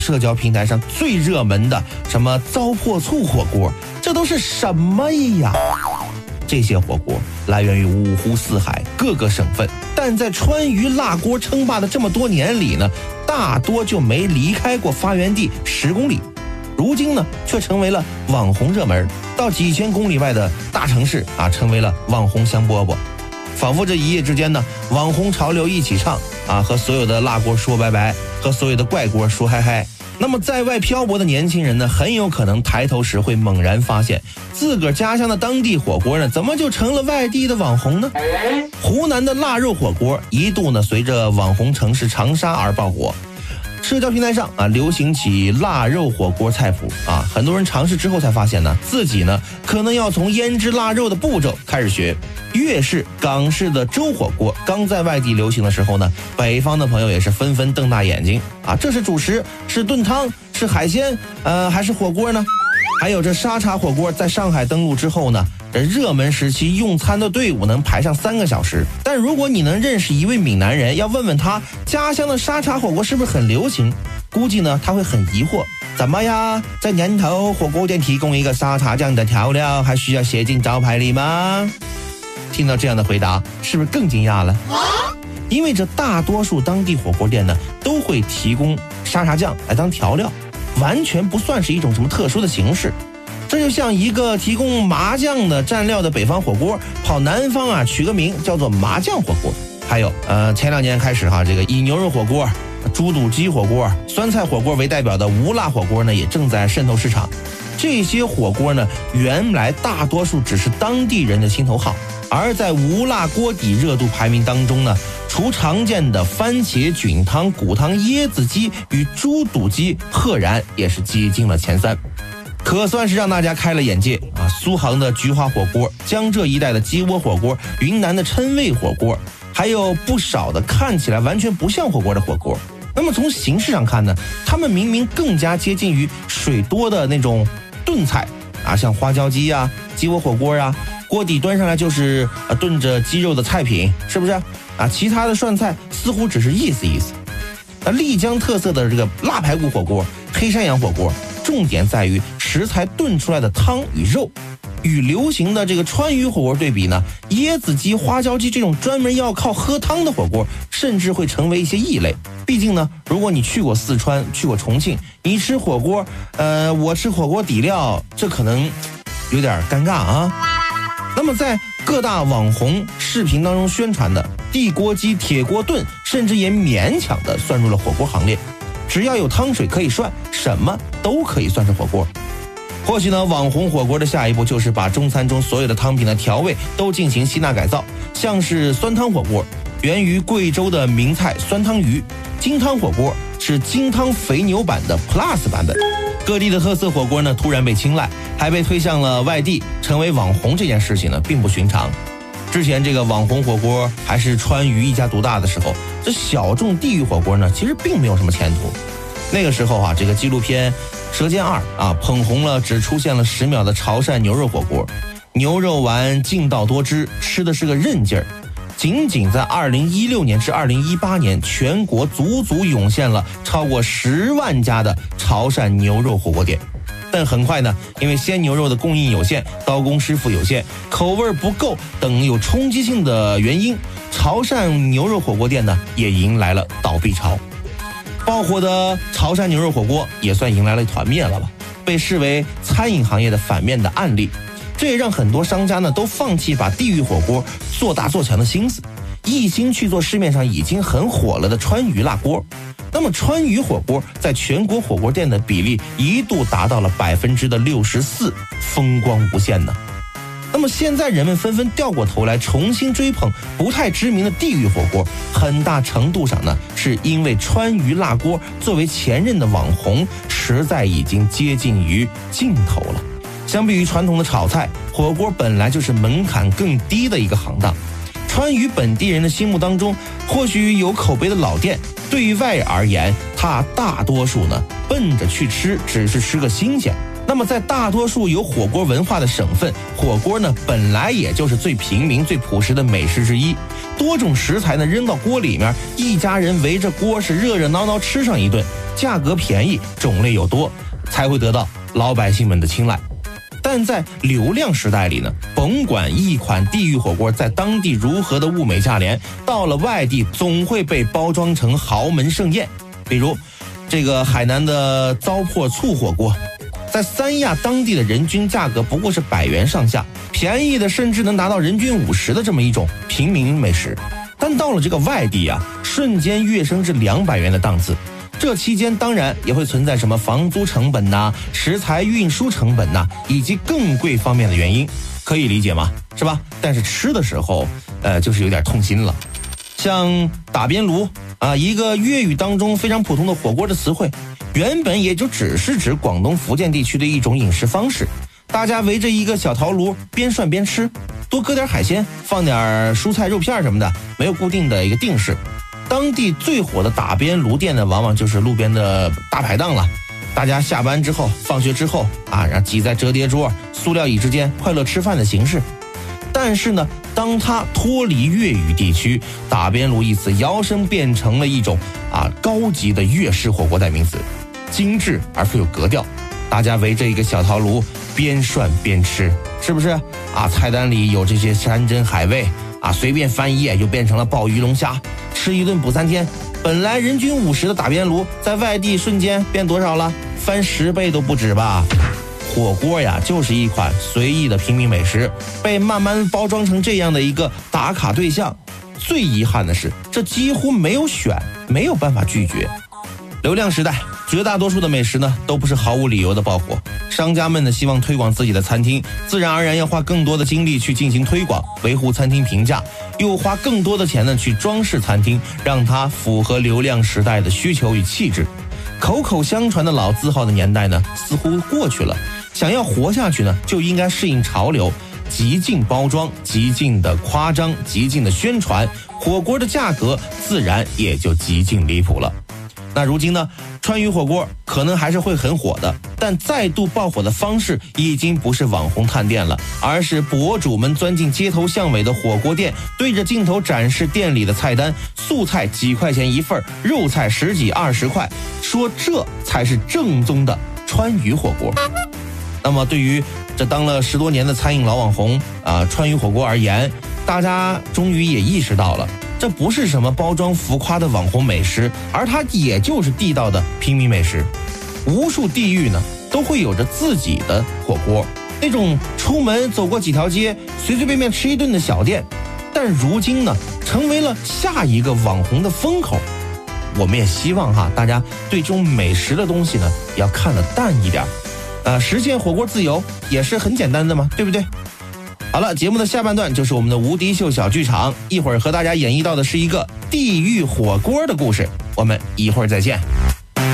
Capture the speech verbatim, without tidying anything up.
社交平台上最热门的什么糟粕醋火锅，这都是什么呀？这些火锅来源于五湖四海各个省份，但在川渝辣锅称霸的这么多年里呢，大多就没离开过发源地十公里。如今呢，却成为了网红热门，到几千公里外的大城市啊，成为了网红香饽饽。仿佛这一夜之间呢，网红潮流一起唱啊，和所有的辣锅说拜拜，和所有的怪锅说嗨嗨。那么在外漂泊的年轻人呢，很有可能抬头时会猛然发现，自个儿家乡的当地火锅呢，怎么就成了外地的网红呢？湖南的腊肉火锅一度呢，随着网红城市长沙而爆火。社交平台上啊，流行起腊肉火锅菜谱啊，很多人尝试之后才发现呢，自己呢可能要从腌制腊肉的步骤开始学。粤式、港式的粥火锅刚在外地流行的时候呢，北方的朋友也是纷纷瞪大眼睛啊，这是主食，是炖汤，是海鲜，呃，还是火锅呢？还有这沙茶火锅在上海登陆之后呢，这热门时期用餐的队伍能排上三个小时。但如果你能认识一位闽南人，要问问他家乡的沙茶火锅是不是很流行，估计呢他会很疑惑，怎么呀，在年头火锅店提供一个沙茶酱的调料还需要写进招牌里吗？听到这样的回答，是不是更惊讶了？因为这大多数当地火锅店呢都会提供沙茶酱来当调料，完全不算是一种什么特殊的形式。这就像一个提供麻酱的蘸料的北方火锅跑南方啊取个名叫做麻酱火锅。还有呃前两年开始哈，这个以牛肉火锅、猪肚鸡火锅、酸菜火锅为代表的无辣火锅呢也正在渗透市场。这些火锅呢原来大多数只是当地人的心头好，而在无辣锅底热度排名当中呢，除常见的番茄菌汤、骨汤、椰子鸡与猪肚鸡，赫然也是挤进了前三，可算是让大家开了眼界啊！苏杭的菊花火锅、江浙一带的鸡窝火锅、云南的郴味火锅，还有不少的看起来完全不像火锅的火锅。那么从形式上看呢，他们明明更加接近于水多的那种炖菜啊，像花椒鸡啊、鸡窝火锅啊，锅底端上来就是呃炖着鸡肉的菜品，是不是啊？其他的涮菜似乎只是意思意思。那丽江特色的这个辣排骨火锅、黑山羊火锅，重点在于食材炖出来的汤与肉。与流行的这个川渝火锅对比呢，椰子鸡、花椒鸡这种专门要靠喝汤的火锅，甚至会成为一些异类。毕竟呢，如果你去过四川、去过重庆，你吃火锅，呃，我吃火锅底料，这可能有点尴尬啊。那么在各大网红视频当中宣传的地锅鸡、铁锅炖，甚至也勉强的算入了火锅行列。只要有汤水可以涮，什么都可以算是火锅。或许呢，网红火锅的下一步就是把中餐中所有的汤品的调味都进行吸纳改造，像是酸汤火锅，源于贵州的名菜酸汤鱼；金汤火锅是金汤肥牛版的 Plus 版本。各地的特色火锅呢，突然被青睐，还被推向了外地，成为网红这件事情呢，并不寻常。之前这个网红火锅还是川渝一家独大的时候，这小众地域火锅呢，其实并没有什么前途。那个时候啊，这个纪录片《舌尖二》啊，捧红了只出现了十秒的潮汕牛肉火锅，牛肉丸劲道多汁，吃的是个韧劲儿。仅仅在二零一六年至二零一八年，全国足足涌现了超过十万家的潮汕牛肉火锅店。但很快呢，因为鲜牛肉的供应有限、刀工师傅有限、口味不够等有冲击性的原因，潮汕牛肉火锅店呢也迎来了倒闭潮。爆火的潮汕牛肉火锅也算迎来了团灭了吧，被视为餐饮行业的反面的案例。这也让很多商家呢都放弃把地域火锅做大做强的心思，一心去做市面上已经很火了的川渝辣锅。那么川渝火锅在全国火锅店的比例一度达到了百分之的六十四，风光无限呢。那么现在人们纷纷掉过头来重新追捧不太知名的地域火锅，很大程度上呢是因为川渝辣锅作为前任的网红，实在已经接近于尽头了。相比于传统的炒菜，火锅本来就是门槛更低的一个行当。川渝本地人的心目当中，或许有口碑的老店，对于外人而言，它大多数呢奔着去吃，只是吃个新鲜。那么在大多数有火锅文化的省份，火锅呢本来也就是最平民最朴实的美食之一，多种食材呢扔到锅里面，一家人围着锅是热热闹闹吃上一顿， 价格便宜、种类又多，才会得到老百姓们的青睐。但在流量时代里呢，甭管一款地狱火锅在当地如何的物美价廉，到了外地总会被包装成豪门盛宴。比如这个海南的糟粕醋火锅，在三亚当地的人均价格不过是百元上下，便宜的甚至能达到人均五十的这么一种平民美食。但到了这个外地啊，瞬间跃升至两百元的档次。这期间当然也会存在什么房租成本呐、食材运输成本呐，以及更贵方面的原因，可以理解吗？是吧？但是吃的时候，呃，就是有点痛心了。像打边炉啊，一个粤语当中非常普通的火锅的词汇，原本也就只是指广东福建地区的一种饮食方式。大家围着一个小陶炉，边涮边吃，多搁点海鲜，放点蔬菜肉片什么的，没有固定的一个定式。当地最火的打边炉店呢，往往就是路边的大排档了。大家下班之后、放学之后啊，然后挤在折叠桌、塑料椅之间，快乐吃饭的形式。但是呢，当它脱离粤语地区，打边炉一词摇身变成了一种啊高级的粤式火锅代名词，精致而富有格调。大家围着一个小陶炉，边涮边吃，是不是啊？菜单里有这些山珍海味啊，随便翻一页就变成了鲍鱼龙虾，吃一顿补三天。本来人均五十的打边炉，在外地瞬间变多少了？翻十倍都不止吧。火锅呀，就是一款随意的平民美食，被慢慢包装成这样的一个打卡对象。最遗憾的是，这几乎没有选，没有办法拒绝。流量时代，绝大多数的美食呢，都不是毫无理由的爆火。商家们呢，希望推广自己的餐厅，自然而然要花更多的精力去进行推广，维护餐厅评价，又花更多的钱呢去装饰餐厅，让它符合流量时代的需求与气质。口口相传的老字号的年代呢，似乎过去了。想要活下去呢，就应该适应潮流，极尽包装，极尽的夸张，极尽的宣传，火锅的价格自然也就极尽离谱了。那如今呢，川渝火锅可能还是会很火的，但再度爆火的方式已经不是网红探店了，而是博主们钻进街头巷尾的火锅店，对着镜头展示店里的菜单，素菜几块钱一份，肉菜十几二十块，说这才是正宗的川渝火锅。那么对于这当了十多年的餐饮老网红啊，川渝火锅而言，大家终于也意识到了，这不是什么包装浮夸的网红美食，而它也就是地道的平民美食。无数地域呢，都会有着自己的火锅，那种出门走过几条街，随随便便吃一顿的小店，但如今呢，成为了下一个网红的风口。我们也希望哈，大家对这种美食的东西呢，要看得淡一点。呃，实现火锅自由也是很简单的嘛，对不对？好了，节目的下半段就是我们的无敌秀小剧场，一会儿和大家演绎到的是一个地狱火锅的故事，我们一会儿再见。